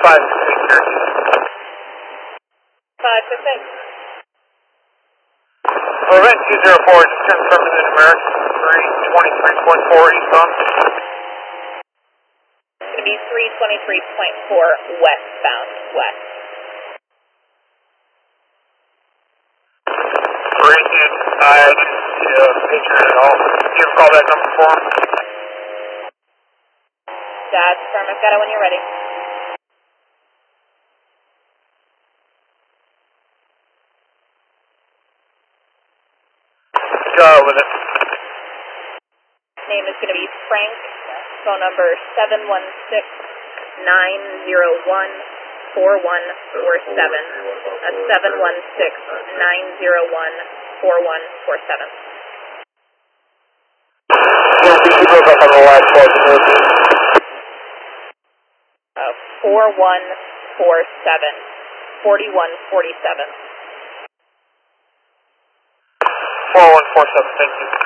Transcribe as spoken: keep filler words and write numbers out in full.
five six eight, Cherokee. five six eight. For event two zero four, just confirming the numerics, three twenty-three point four eastbound. It's going to be three twenty-three point four westbound, west. Great, dude. I didn't see a picture at all. Do you have a callback number for him? That's firm. I've got it when you're ready. Go with it. Name is going to be Frank. Phone number seven one six, nine zero one, four one four seven. That's seven one six, nine zero one, four one four seven. You broke up on the last part. Uh, four one four seven, forty-one forty-seven. four one four seven, thank you.